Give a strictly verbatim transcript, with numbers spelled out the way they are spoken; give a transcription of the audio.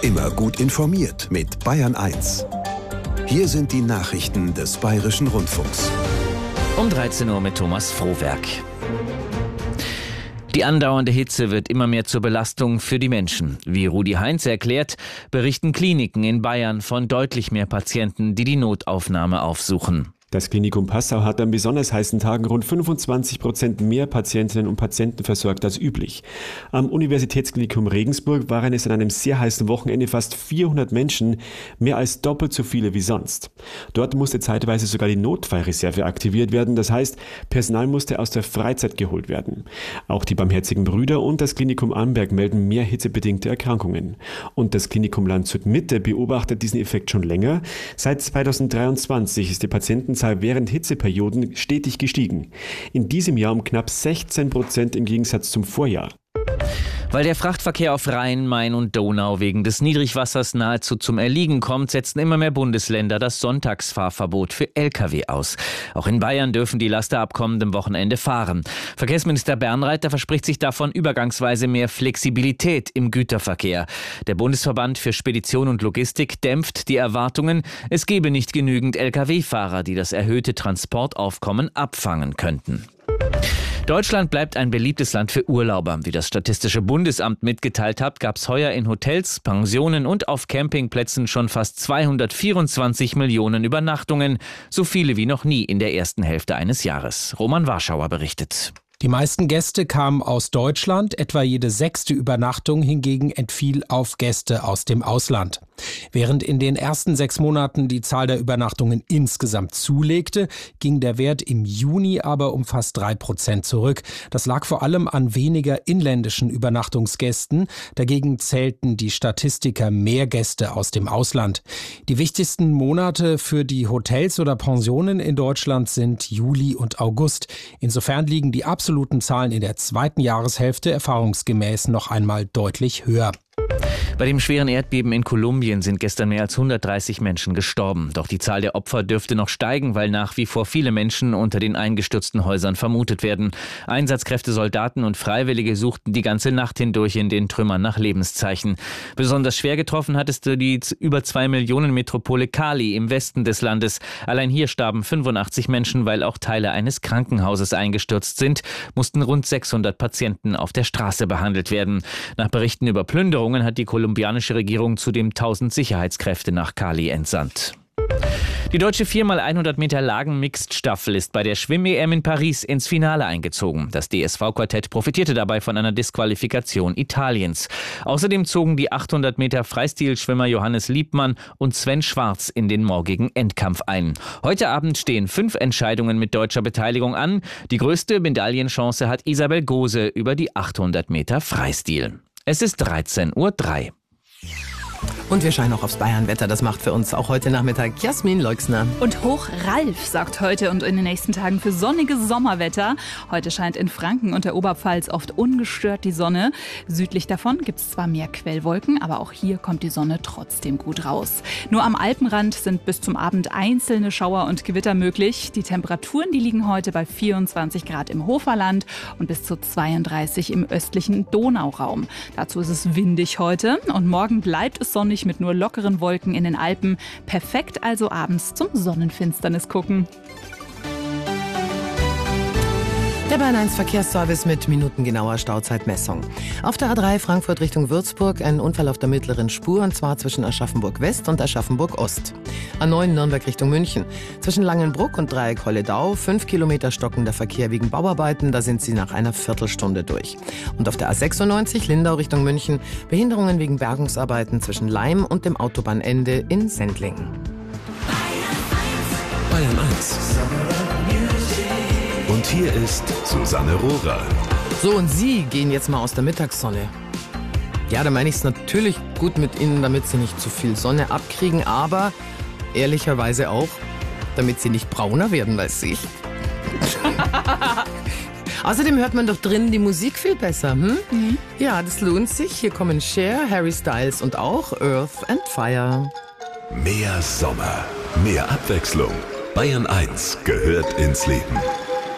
Immer gut informiert mit Bayern eins. Hier sind die Nachrichten des Bayerischen Rundfunks. Um dreizehn Uhr mit Thomas Frohwerk. Die andauernde Hitze wird immer mehr zur Belastung für die Menschen. Wie Rudi Heinz erklärt, berichten Kliniken in Bayern von deutlich mehr Patienten, die die Notaufnahme aufsuchen. Das Klinikum Passau hat an besonders heißen Tagen rund fünfundzwanzig Prozent mehr Patientinnen und Patienten versorgt als üblich. Am Universitätsklinikum Regensburg waren es an einem sehr heißen Wochenende fast vierhundert Menschen, mehr als doppelt so viele wie sonst. Dort musste zeitweise sogar die Notfallreserve aktiviert werden, das heißt, Personal musste aus der Freizeit geholt werden. Auch die Barmherzigen Brüder und das Klinikum Amberg melden mehr hitzebedingte Erkrankungen. Und das Klinikum Landshut Mitte beobachtet diesen Effekt schon länger. Seit zweitausenddreiundzwanzig ist die Patientenzahl während Hitzeperioden stetig gestiegen. In diesem Jahr um knapp sechzehn Prozent im Gegensatz zum Vorjahr. Weil der Frachtverkehr auf Rhein, Main und Donau wegen des Niedrigwassers nahezu zum Erliegen kommt, setzen immer mehr Bundesländer das Sonntagsfahrverbot für L K W aus. Auch in Bayern dürfen die Laster ab kommendem Wochenende fahren. Verkehrsminister Bernreiter verspricht sich davon übergangsweise mehr Flexibilität im Güterverkehr. Der Bundesverband für Spedition und Logistik dämpft die Erwartungen, es gebe nicht genügend L K W-Fahrer, die das erhöhte Transportaufkommen abfangen könnten. Deutschland bleibt ein beliebtes Land für Urlauber. Wie das Statistische Bundesamt mitgeteilt hat, gab es heuer in Hotels, Pensionen und auf Campingplätzen schon fast zweihundertvierundzwanzig Millionen Übernachtungen, so viele wie noch nie in der ersten Hälfte eines Jahres. Roman Warschauer berichtet. Die meisten Gäste kamen aus Deutschland, etwa jede sechste Übernachtung hingegen entfiel auf Gäste aus dem Ausland. Während in den ersten sechs Monaten die Zahl der Übernachtungen insgesamt zulegte, ging der Wert im Juni aber um fast drei Prozent zurück. Das lag vor allem an weniger inländischen Übernachtungsgästen. Dagegen zählten die Statistiker mehr Gäste aus dem Ausland. Die wichtigsten Monate für die Hotels oder Pensionen in Deutschland sind Juli und August. Insofern liegen die absoluten Zahlen in der zweiten Jahreshälfte erfahrungsgemäß noch einmal deutlich höher. Bei dem schweren Erdbeben in Kolumbien sind gestern mehr als hundertdreißig Menschen gestorben. Doch die Zahl der Opfer dürfte noch steigen, weil nach wie vor viele Menschen unter den eingestürzten Häusern vermutet werden. Einsatzkräfte, Soldaten und Freiwillige suchten die ganze Nacht hindurch in den Trümmern nach Lebenszeichen. Besonders schwer getroffen hat es die über zwei Millionen Metropole Cali im Westen des Landes. Allein hier starben fünfundachtzig Menschen, weil auch Teile eines Krankenhauses eingestürzt sind, mussten rund sechshundert Patienten auf der Straße behandelt werden. Nach Berichten über Plünderungen hat die kolumbianische Regierung zudem tausend Sicherheitskräfte nach Cali entsandt. Die deutsche vier mal hundert Meter Lagen-Mixed-Staffel ist bei der Schwimm-E M in Paris ins Finale eingezogen. Das D S V-Quartett profitierte dabei von einer Disqualifikation Italiens. Außerdem zogen die achthundert Meter Freistilschwimmer Johannes Liebmann und Sven Schwarz in den morgigen Endkampf ein. Heute Abend stehen fünf Entscheidungen mit deutscher Beteiligung an. Die größte Medaillenchance hat Isabel Gose über die achthundert Meter Freistil. Es ist dreizehn Uhr drei. Und wir schauen auch aufs Bayernwetter. Das macht für uns auch heute Nachmittag Jasmin Leuxner. Und Hoch Ralf sorgt heute und in den nächsten Tagen für sonniges Sommerwetter. Heute scheint in Franken und der Oberpfalz oft ungestört die Sonne. Südlich davon gibt es zwar mehr Quellwolken, aber auch hier kommt die Sonne trotzdem gut raus. Nur am Alpenrand sind bis zum Abend einzelne Schauer und Gewitter möglich. Die Temperaturen, die liegen heute bei vierundzwanzig Grad im Hoferland und bis zu zweiunddreißig im östlichen Donauraum. Dazu ist es windig heute und morgen bleibt es sonnig mit nur lockeren Wolken in den Alpen. Perfekt also abends zum Sonnenfinsternis gucken. Der Bayern eins Verkehrsservice mit minutengenauer Stauzeitmessung. Auf der A drei Frankfurt Richtung Würzburg ein Unfall auf der mittleren Spur, und zwar zwischen Aschaffenburg West und Aschaffenburg Ost. A neun Nürnberg Richtung München. Zwischen Langenbruck und Dreieck Holledau fünf Kilometer stockender Verkehr wegen Bauarbeiten, da sind sie nach einer Viertelstunde durch. Und auf der A sechsundneunzig Lindau Richtung München Behinderungen wegen Bergungsarbeiten zwischen Leim und dem Autobahnende in Sendling. Bayern eins. Und hier ist Susanne Rohrer. So, und Sie gehen jetzt mal aus der Mittagssonne. Ja, da meine ich es natürlich gut mit Ihnen, damit Sie nicht zu viel Sonne abkriegen, aber ehrlicherweise auch, damit Sie nicht brauner werden, weiß ich. Außerdem hört man doch drinnen die Musik viel besser. Hm? Mhm. Ja, das lohnt sich. Hier kommen Cher, Harry Styles und auch Earth and Fire. Mehr Sommer, mehr Abwechslung. Bayern eins gehört ins Leben.